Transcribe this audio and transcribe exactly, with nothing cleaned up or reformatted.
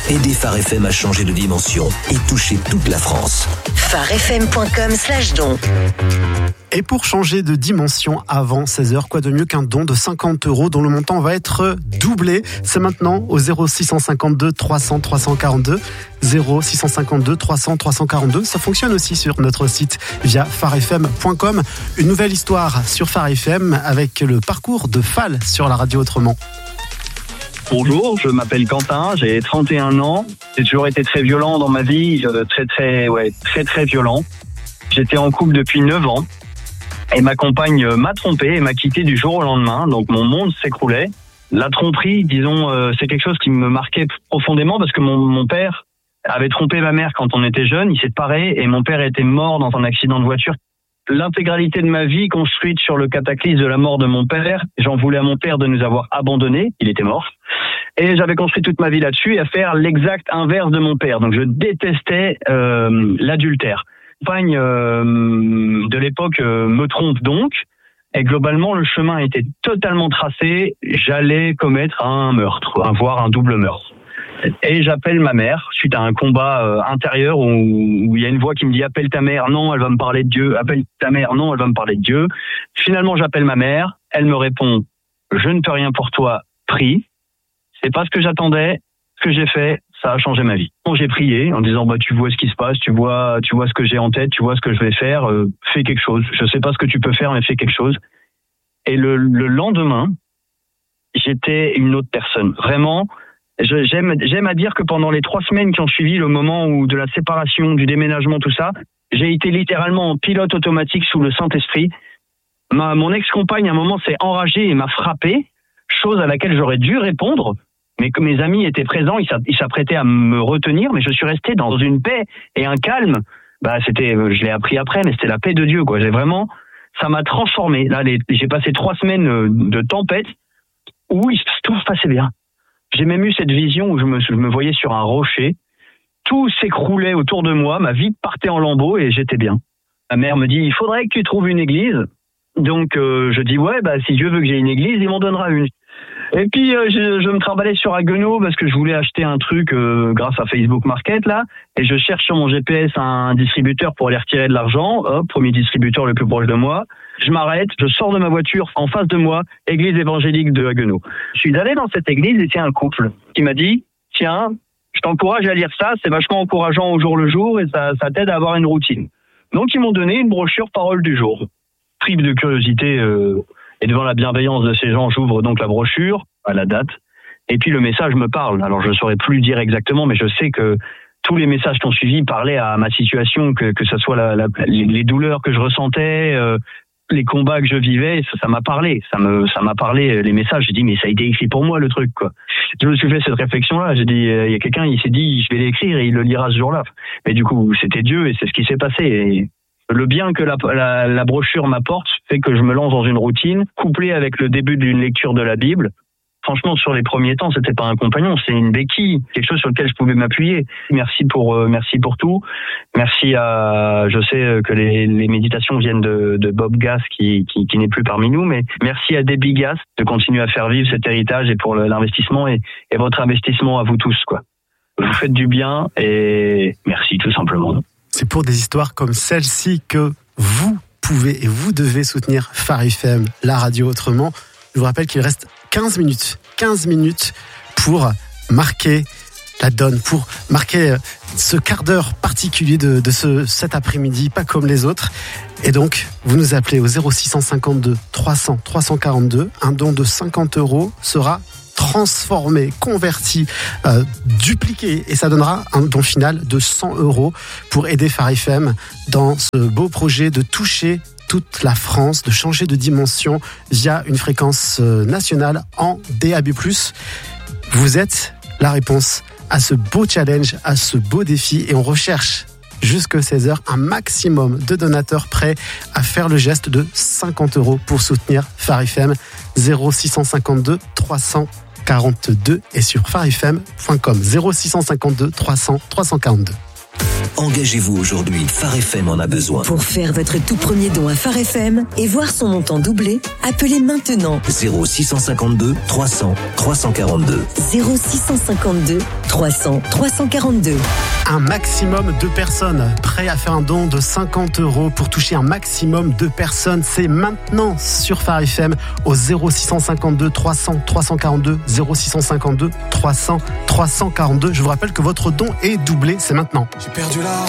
Aidez Phare F M à changer de dimension et toucher toute la France. pharefm.com slash don. Et pour changer de dimension avant seize heures, quoi de mieux qu'un don de cinquante euros dont le montant va être doublé. C'est maintenant au zéro six cent cinquante-deux trois cents trois cent quarante-deux. zéro six cent cinquante-deux trois cents trois cent quarante-deux. Ça fonctionne aussi sur notre site via phare f m point com. Une nouvelle histoire sur Phare F M avec le parcours de Fall sur la radio autrement. Bonjour, je m'appelle Quentin, j'ai trente et un ans. J'ai toujours été très violent dans ma vie, très très ouais, très très violent. J'étais en couple depuis neuf ans et ma compagne m'a trompé et m'a quitté du jour au lendemain. Donc mon monde s'écroulait. La tromperie, disons, euh, c'est quelque chose qui me marquait profondément parce que mon, mon père avait trompé ma mère quand on était jeune, il s'est séparé et mon père était mort dans un accident de voiture. L'intégralité de ma vie construite sur le cataclysme de la mort de mon père, j'en voulais à mon père de nous avoir abandonnés, il était mort. Et j'avais construit toute ma vie là-dessus et à faire l'exact inverse de mon père. Donc je détestais euh, l'adultère. Ma compagne euh, de l'époque euh, me trompe donc, et globalement le chemin était totalement tracé. J'allais commettre un meurtre, voire un double meurtre. Et j'appelle ma mère suite à un combat euh, intérieur où, où il y a une voix qui me dit appelle ta mère, non elle va me parler de Dieu, appelle ta mère, non elle va me parler de Dieu. Finalement j'appelle ma mère, elle me répond je ne peux rien pour toi, prie. C'est pas ce que j'attendais, ce que j'ai fait, ça a changé ma vie. Bon, j'ai prié en disant bah tu vois ce qui se passe, tu vois tu vois ce que j'ai en tête, tu vois ce que je vais faire, euh, fais quelque chose. Je sais pas ce que tu peux faire mais fais quelque chose. Et le, le lendemain, j'étais une autre personne. Vraiment, je, j'aime j'aime à dire que pendant les trois semaines qui ont suivi le moment où de la séparation, du déménagement, tout ça, j'ai été littéralement en pilote automatique sous le Saint-Esprit. Ma mon ex-compagne à un moment s'est enragée et m'a frappé, chose à laquelle j'aurais dû répondre. Mais que mes amis étaient présents, ils s'apprêtaient à me retenir, mais je suis resté dans une paix et un calme. Bah, c'était, je l'ai appris après, mais c'était la paix de Dieu, quoi. J'ai vraiment, ça m'a transformé. Là, les, j'ai passé trois semaines de tempête où tout se passait bien. J'ai même eu cette vision où je me, je me voyais sur un rocher. Tout s'écroulait autour de moi, ma vie partait en lambeaux et j'étais bien. Ma mère me dit, il faudrait que tu trouves une église. Donc, euh, je dis, ouais, bah, si Dieu veut que j'ai une église, il m'en donnera une. Et puis euh, je, je me trimballais sur Haguenau parce que je voulais acheter un truc euh, grâce à Facebook Market là, et je cherche sur mon G P S un distributeur pour aller retirer de l'argent. Hop, premier distributeur le plus proche de moi. Je m'arrête, je sors de ma voiture, en face de moi, église évangélique de Haguenau. Je suis allé dans cette église et c'est un couple qui m'a dit tiens, je t'encourage à lire ça, c'est vachement encourageant au jour le jour et ça, ça t'aide à avoir une routine. Donc ils m'ont donné une brochure Parole du jour. Tripe de curiosité. Euh, Et devant la bienveillance de ces gens, j'ouvre donc la brochure, à la date, et puis le message me parle. Alors je ne saurais plus dire exactement, mais je sais que tous les messages qui ont suivi parlaient à ma situation, que, que ce soit la, la, les douleurs que je ressentais, euh, les combats que je vivais, ça, ça m'a parlé. Ça me, ça m'a parlé, les messages. J'ai dit, mais ça a été écrit pour moi, le truc, quoi. Je me suis fait cette réflexion-là. J'ai dit, il euh, y a quelqu'un, il s'est dit, je vais l'écrire et il le lira ce jour-là. Mais du coup, c'était Dieu et c'est ce qui s'est passé. Et le bien que la, la, la brochure m'apporte fait que je me lance dans une routine, couplée avec le début d'une lecture de la Bible. Franchement, sur les premiers temps, c'était pas un compagnon, c'est une béquille, quelque chose sur lequel je pouvais m'appuyer. Merci pour, euh, merci pour tout. Merci à, je sais que les, les méditations viennent de, de Bob Gass qui, qui, qui n'est plus parmi nous, mais merci à Debbie Gass de continuer à faire vivre cet héritage et pour l'investissement et, et votre investissement à vous tous, quoi. Vous faites du bien et merci tout simplement. C'est pour des histoires comme celle-ci que vous pouvez et vous devez soutenir Phare F M, la radio autrement. Je vous rappelle qu'il reste quinze minutes, quinze minutes pour marquer la donne, pour marquer ce quart d'heure particulier de, de ce, cet après-midi, pas comme les autres. Et donc, vous nous appelez au zéro six cent cinquante-deux trois cents trois cent quarante-deux. Un don de cinquante euros sera transformé, converti, euh, dupliqué, et ça donnera un don final de cent euros pour aider Phare F M dans ce beau projet de toucher toute la France, de changer de dimension via une fréquence nationale en D A B plus. Vous êtes la réponse à ce beau challenge, à ce beau défi, et on recherche jusqu'à seize heures un maximum de donateurs prêts à faire le geste de cinquante euros pour soutenir Phare F M. Zéro six cent cinquante-deux trois cents quarante-deux et sur phare f m point com. Zéro six cent cinquante-deux trois cents trois cent quarante-deux. Engagez-vous aujourd'hui, Phare F M en a besoin. Pour faire votre tout premier don à Phare F M et voir son montant doubler, appelez maintenant zéro six cent cinquante-deux trois cents trois cent quarante-deux. zéro six cent cinquante-deux trois cents trois cent quarante-deux. Un maximum de personnes prêts à faire un don de cinquante euros pour toucher un maximum de personnes. C'est maintenant sur Phare F M au zéro six cent cinquante-deux trois cents trois cent quarante-deux, zéro six cent cinquante-deux trois cents trois cent quarante-deux. Je vous rappelle que votre don est doublé, c'est maintenant. J'ai perdu